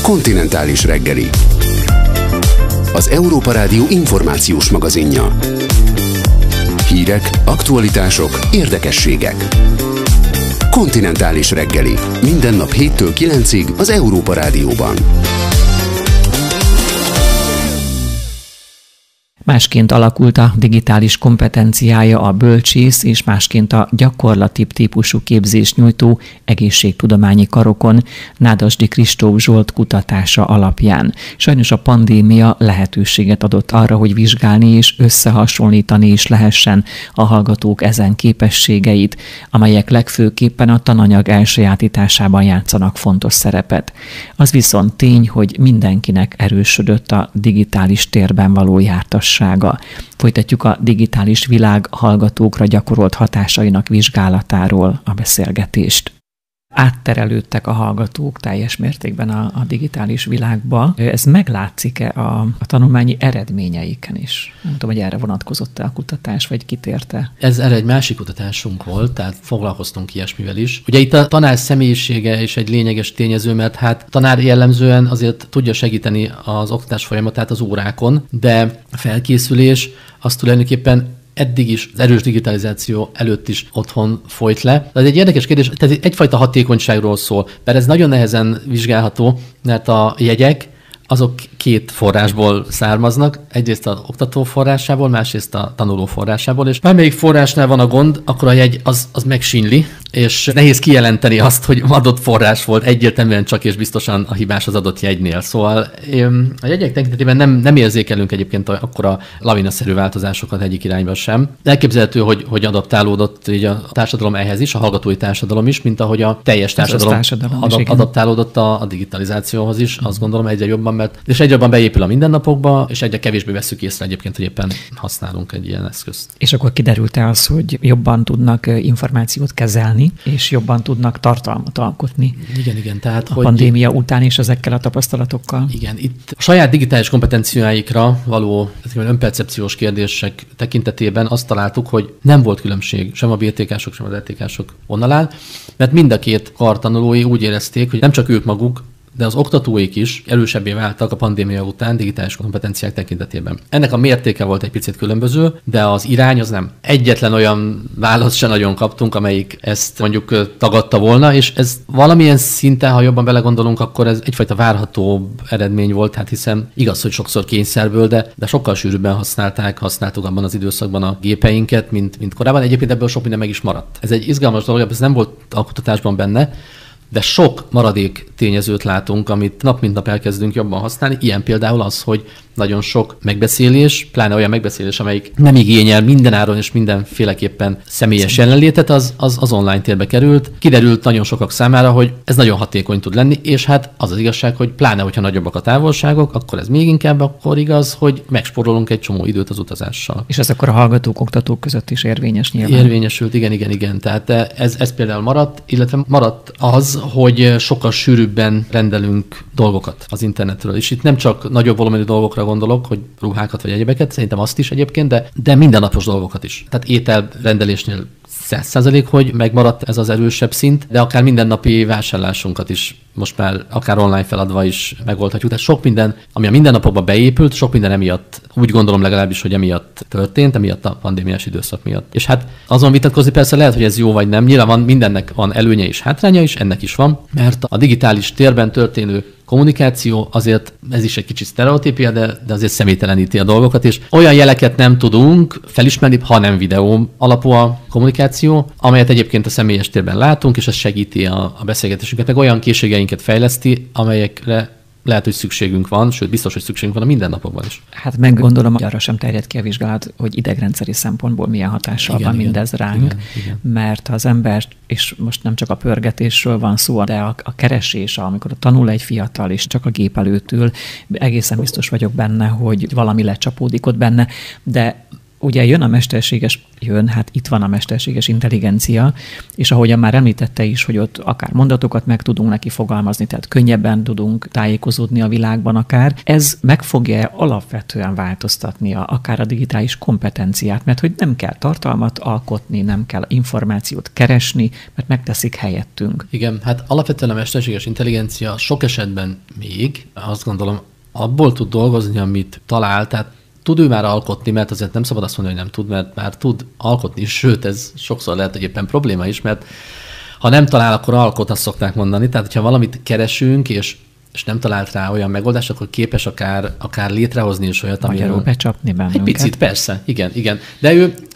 Kontinentális reggeli. Az Európa Rádió információs magazinja. Hírek, aktualitások, érdekességek. Kontinentális reggeli. Minden nap 7-től 9-ig az Európa Rádióban. Másként alakult a digitális kompetenciája a bölcsész és másként a gyakorlatibb típusú képzést nyújtó egészségtudományi karokon Nádasdy Kristóf Zsolt kutatása alapján. Sajnos a pandémia lehetőséget adott arra, hogy vizsgálni és összehasonlítani is lehessen a hallgatók ezen képességeit, amelyek legfőképpen a tananyag elsajátításában játszanak fontos szerepet. Az viszont tény, hogy mindenkinek erősödött a digitális térben való jártassága. Folytatjuk a digitális világ hallgatókra gyakorolt hatásainak vizsgálatáról a beszélgetést. Átterelődtek a hallgatók teljes mértékben a digitális világba. Ez meglátszik-e a tanulmányi eredményeiken is? Nem tudom, hogy erre vonatkozott-e a kutatás, vagy kitérte? Ez erre egy másik kutatásunk volt, tehát foglalkoztunk ilyesmivel is. Ugye itt a tanár személyisége is egy lényeges tényező, mert hát tanár jellemzően azért tudja segíteni az oktatás folyamatát az órákon, de a felkészülés az tulajdonképpen eddig is, az erős digitalizáció előtt is otthon folyt le. De ez egy érdekes kérdés, tehát egyfajta hatékonyságról szól, mert ez nagyon nehezen vizsgálható, mert a jegyek azok két forrásból származnak, egyrészt az oktató forrásából, másrészt a tanuló forrásából, és bármelyik forrásnál van a gond, akkor a jegy az megsínli, és nehéz kijelenteni azt, hogy adott forrás volt, egyértelműen csak és biztosan a hibás az adott jegynél. Szóval a jegyek tekintetében nem érzékelünk egyébként akkora lavinaszerű változásokat egyik irányba sem. De elképzelhető, hogy adaptálódott így a társadalom ehhez is, a hallgatói társadalom is, mint ahogy a teljes társadalom adaptálódott a digitalizációhoz is, azt gondolom egyre jobban, és egyre jobban beépül a mindennapokba, és egyre kevésbé vesszük észre egyébként, hogy éppen használunk egy ilyen eszközt. És akkor kiderült-e az, hogy jobban tudnak információt kezelni, és jobban tudnak tartalmat alkotni? Igen. Tehát, a pandémia után is ezekkel a tapasztalatokkal? Igen, itt a saját digitális kompetenciáikra való önpercepciós kérdések tekintetében azt találtuk, hogy nem volt különbség sem a BTK-sok, sem az ETK-sok vonalán, mert mind a két kar tanulói úgy érezték, hogy nem csak ők maguk, de az oktatóik is erősebbé váltak a pandémia után digitális kompetenciák tekintetében. Ennek a mértéke volt egy picit különböző, de az irány az nem. Egyetlen olyan választ se nagyon kaptunk, amelyik ezt mondjuk tagadta volna, és ez valamilyen szinten, ha jobban belegondolunk, akkor ez egyfajta várható eredmény volt, hát hiszen igaz, hogy sokszor kényszerből, de sokkal sűrűbben használtuk abban az időszakban a gépeinket, mint korábban. Egyébként ebből sok minden meg is maradt. Ez egy izgalmas dolog, ez nem volt a kutatásban benne, de sok maradék tényezőt látunk, amit nap mint nap elkezdünk jobban használni. Ilyen például az, hogy nagyon sok megbeszélés, pláne olyan megbeszélés, amelyik nem igényel mindenáron és mindenféleképpen személyes jelenlétet, az online térbe került. Kiderült nagyon sokak számára, hogy ez nagyon hatékony tud lenni, és hát az az igazság, hogy pláne, hogyha nagyobbak a távolságok, akkor ez még inkább akkor igaz, hogy megspórolunk egy csomó időt az utazással. És ez akkor a hallgatók, oktatók között is érvényes nyilván? Érvényesült, igen. Tehát ez például maradt, illetve maradt az, hogy sokkal sűrűbben rendelünk dolgokat az internetről. És itt nem csak nagyobb volumenű dolgokra gondolok, hogy ruhákat vagy egyebeket, szerintem azt is egyébként, de mindennapos dolgokat is. Tehát ételrendelésnél 100%, hogy megmaradt ez az erősebb szint, de akár mindennapi vásárlásunkat is most már akár online feladva is megoldhatjuk. Tehát sok minden, ami a mindennapokban beépült, sok minden emiatt, úgy gondolom legalábbis, hogy emiatt történt, emiatt a pandémiás időszak miatt. És hát azon vitatkozni persze lehet, hogy ez jó vagy nem. Nyilván mindennek van előnye és hátránya is, ennek is van, mert a digitális térben történő kommunikáció azért, ez is egy kicsit sztereotípia, de azért személyteleníti a dolgokat, és olyan jeleket nem tudunk felismerni, ha nem videó alapú a kommunikáció, amelyet egyébként a személyes térben látunk, és ez segíti a beszélgetésünket, meg olyan készségeinket fejleszti, amelyekre lehet, hogy szükségünk van, sőt, biztos, hogy szükségünk van a mindennapokban is. Hát meggondolom, hogy arra sem terjed ki a vizsgálat, hogy idegrendszeri szempontból milyen hatással van mindez ránk, mert az ember, és most nem csak a pörgetésről van szó, de a keresés, amikor tanul egy fiatal, és csak a gép előtt ül, egészen biztos vagyok benne, hogy valami lecsapódik ott benne, de ugye itt van a mesterséges intelligencia, és ahogyan már említette is, hogy ott akár mondatokat meg tudunk neki fogalmazni, tehát könnyebben tudunk tájékozódni a világban akár. Ez meg fogja alapvetően változtatni akár a digitális kompetenciát, mert hogy nem kell tartalmat alkotni, nem kell információt keresni, mert megteszik helyettünk. Igen, hát alapvetően a mesterséges intelligencia sok esetben még, azt gondolom, abból tud dolgozni, amit talál, tehát tud ő már alkotni, mert azért nem szabad azt mondani, hogy nem tud, mert már tud alkotni, sőt, ez sokszor lehet, hogy éppen probléma is, mert ha nem talál, akkor alkot, azt szokták mondani. Tehát, hogyha valamit keresünk, és nem talált rá olyan megoldást, akkor képes akár létrehozni is olyat, magyarul becsapni bennünket. Egy picit, persze, igen. De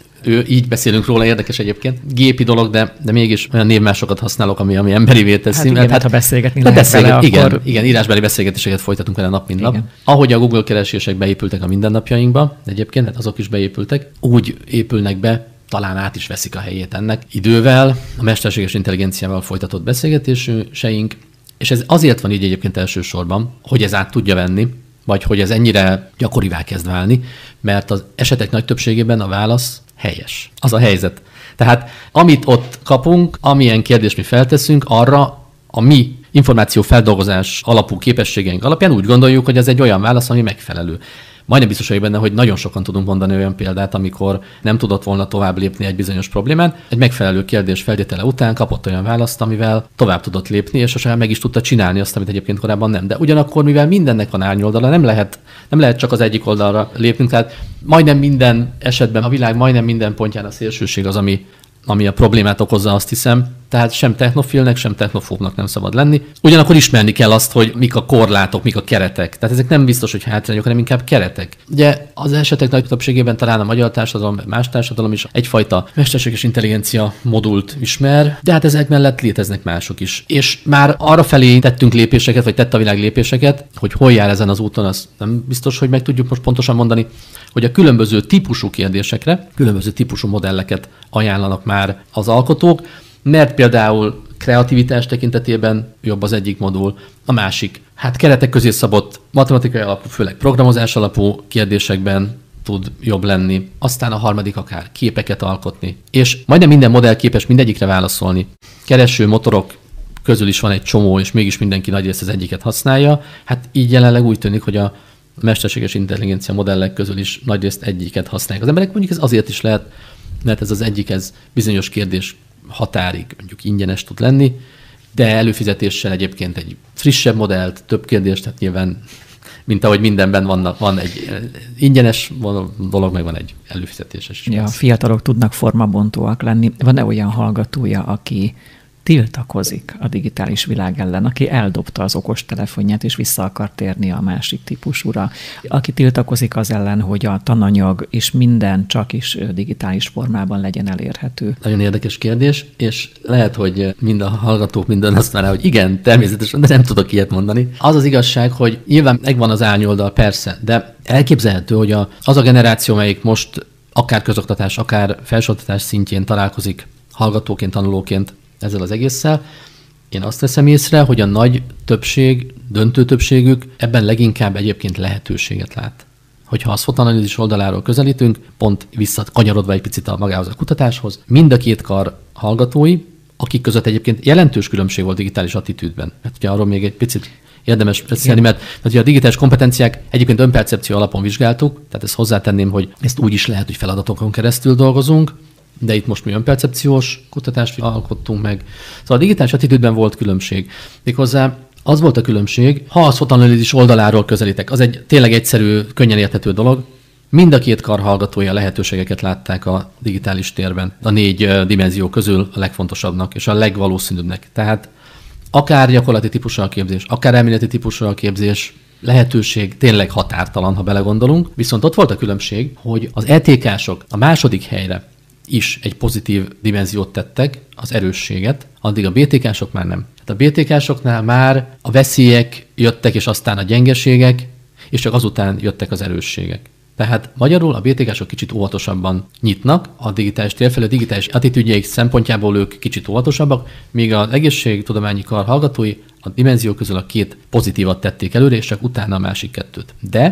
ő így beszélünk róla, érdekes egyébként. Gépi dolog, de mégis olyan névmásokat használok, ami emberivé teszi. Hát igen, ha beszélgetni lehet vele, akkor... Igen, írásbeli beszélgetéseket folytatunk vele nap, mint nap. Ahogy a Google keresések beépültek a mindennapjainkba, egyébként, hát azok is beépültek, úgy épülnek be, talán át is veszik a helyét ennek idővel, a mesterséges intelligenciával folytatott beszélgetéseink, és ez azért van így egyébként elsősorban, hogy ez át tudja venni, vagy hogy ez ennyire gyakorivá kezd válni, mert az esetek nagy többségében a válasz helyes. Az a helyzet. Tehát amit ott kapunk, amilyen kérdést mi felteszünk, arra a mi információfeldolgozás alapú képességeink alapján úgy gondoljuk, hogy ez egy olyan válasz, ami megfelelő. Majdnem biztos vagyok benne, hogy nagyon sokan tudunk mondani olyan példát, amikor nem tudott volna tovább lépni egy bizonyos problémán. Egy megfelelő kérdés feltétele után kapott olyan választ, amivel tovább tudott lépni, és saját meg is tudta csinálni azt, amit egyébként korábban nem. De ugyanakkor, mivel mindennek van árnyoldala, nem lehet csak az egyik oldalra lépnünk. Tehát majdnem minden esetben, a világ majdnem minden pontján a szélsőség az, ami a problémát okozza, azt hiszem. Tehát sem technofilnek, sem technofóbnak nem szabad lenni. Ugyanakkor ismerni kell azt, hogy mik a korlátok, mik a keretek. Tehát ezek nem biztos, hogy hátrányok, hanem inkább keretek. Ugye az esetek nagy többségében talán a magyar társadalom, más társadalom is egyfajta mesterséges intelligencia modult ismer, de hát ezek mellett léteznek mások is. És már arra felé tettünk lépéseket, vagy tett a világ lépéseket, hogy hol jár ezen az úton, azt nem biztos, hogy meg tudjuk most pontosan mondani, hogy a különböző típusú kérdésekre, különböző típusú modelleket ajánlanak már az alkotók, mert például kreativitás tekintetében jobb az egyik modul, a másik. Hát keretek közé szabott matematikai alapú, főleg programozás alapú kérdésekben tud jobb lenni. Aztán a harmadik akár képeket alkotni. És majdnem minden modell képes mindegyikre válaszolni. Kereső motorok közül is van egy csomó, és mégis mindenki nagyrészt az egyiket használja. Hát így jelenleg úgy tűnik, hogy a mesterséges intelligencia modellek közül is nagyrészt egyiket használják. Az emberek mondjuk ez azért is lehet, mert ez az egyik, ez bizonyos kérdés határig mondjuk ingyenes tud lenni, de előfizetéssel egyébként egy frissebb modellt, több kérdést, tehát nyilván, mint ahogy mindenben van egy ingyenes dolog, meg van egy előfizetéses. Ja, a fiatalok tudnak formabontóak lenni. Van-e olyan hallgatója, aki tiltakozik a digitális világ ellen, aki eldobta az okostelefonját, és vissza akar térni a másik típusúra. Aki tiltakozik az ellen, hogy a tananyag és minden csak is digitális formában legyen elérhető. Nagyon érdekes kérdés, és lehet, hogy mind a hallgatók minden azt mondja, hogy igen, természetesen, de nem tudok ilyet mondani. Az az igazság, hogy nyilván megvan az árnyoldal, persze, de elképzelhető, hogy az a generáció, melyik most akár közoktatás, akár felsőoktatás szintjén találkozik hallgatóként, tanulóként ezzel az egésszel, én azt veszem észre, hogy a nagy többség, döntő többségük ebben leginkább egyébként lehetőséget lát. Hogyha a SWOT analízis oldaláról közelítünk, pont visszakanyarodva egy picit magához a kutatáshoz, mind a két kar hallgatói, akik között egyébként jelentős különbség volt digitális attitűdben. Mert ugye arról még egy picit érdemes beszélni, mert ugye a digitális kompetenciák egyébként önpercepció alapon vizsgáltuk, tehát ezt hozzátenném, hogy ezt úgy is lehet, hogy feladatokon keresztül dolgozunk, de itt most mi önpercepciós kutatást alkottunk meg. Szóval a digitális attitűdben volt különbség. Méghozzá az volt a különbség, ha a SWOT analízis oldaláról közelítek, az egy tényleg egyszerű, könnyen érthető dolog. Mind a két kar hallgatója lehetőségeket látták a digitális térben, a 4 dimenzió közül a legfontosabbnak és a legvalószínűbbnek. Tehát akár gyakorlati típusú képzés, akár elméleti típusú képzés, lehetőség tényleg határtalan, ha belegondolunk. Viszont ott volt a különbség, hogy az ETK-sok a második helyre is egy pozitív dimenziót tettek, az erősséget, addig a BTK-sok már nem. Tehát a BTK-soknál már a veszélyek jöttek, és aztán a gyengeségek, és csak azután jöttek az erősségek. Tehát magyarul a BTK-sok kicsit óvatosabban nyitnak a digitális tér felé, a digitális attitűdjeik szempontjából ők kicsit óvatosabbak, míg az egészségtudományi kar hallgatói a dimenzió közül a 2 pozitívat tették előre, és csak utána a másik 2-t. De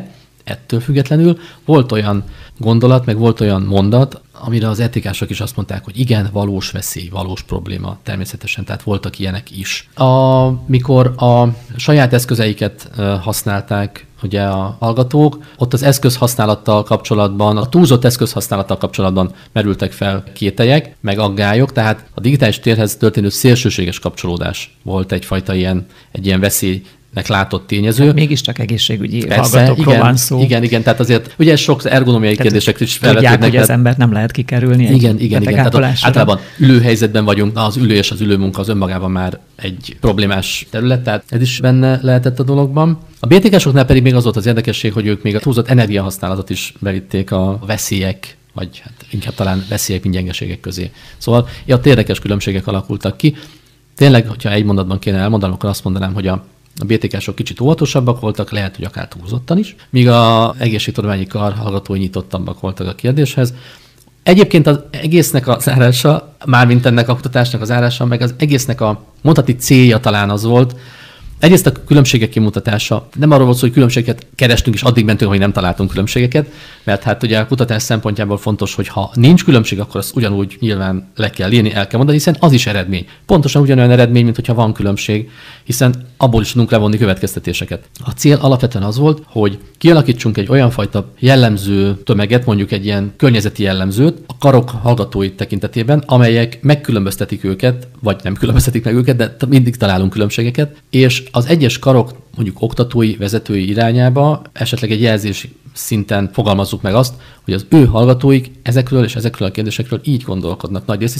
ettől függetlenül volt olyan gondolat, meg volt olyan mondat, amire az etikások is azt mondták, hogy igen, valós veszély, valós probléma természetesen, tehát voltak ilyenek is. Mikor a saját eszközeiket használták ugye a hallgatók, ott az eszközhasználattal kapcsolatban, a túlzott eszközhasználattal kapcsolatban merültek fel kételyek, meg aggályok, tehát a digitális térhez történő szélsőséges kapcsolódás volt egyfajta egy ilyen veszélynek látott tényező. Hát mégiscsak egészségügyi hallgatókról van szó. Igen, tehát azért ugye sok ergonomiai kérdések is felvetődnek. Tudják, hogy az embert nem lehet kikerülni. Igen. Tehát általában ülőhelyzetben vagyunk, az ülő és az ülőmunka az önmagában már egy problémás terület, tehát ez is benne lehetett a dologban. A BTK-soknál pedig még az volt az érdekesség, hogy ők még a túlzott energiahasználatot is bevitték a veszélyek, vagy hát inkább talán veszélyek, mint gyengeségek közé. Szóval ott érdekes különbségek alakultak ki. Tényleg, hogyha egy mondatban kéne elmondanom, akkor azt mondanám, hogy a BTK-sok kicsit óvatosabbak voltak, lehet, hogy akár túlzottan is, míg az egészségtudományi kar hallgatói nyitottabbak voltak a kérdéshez. Egyébként az egésznek a zárása, mármint ennek a kutatásnak a zárása, meg az egésznek a mondhatni célja talán az volt, egyrészt a különbségek kimutatása. Nem arról volt szó, hogy különbségeket kerestünk, és addig mentünk, hogy nem találtunk különbségeket, mert hát ugye a kutatás szempontjából fontos, hogy ha nincs különbség, akkor azt ugyanúgy nyilván le kell írni, el kell mondani, hiszen az is eredmény. Pontosan ugyanolyan eredmény, mint hogyha van különbség, hiszen abból is tudunk levonni következtetéseket. A cél alapvetően az volt, hogy kialakítsunk egy olyan fajta jellemző tömeget, mondjuk egy ilyen környezeti jellemzőt a karok hallgatói tekintetében, amelyek megkülönböztetik őket, vagy nem különböztetik meg őket, de mindig találunk különbségeket, és az egyes karok mondjuk oktatói, vezetői irányába esetleg egy jelzés szinten fogalmazzuk meg azt, hogy az ő hallgatóik ezekről és ezekről a kérdésekről így gondolkodnak nagy részt,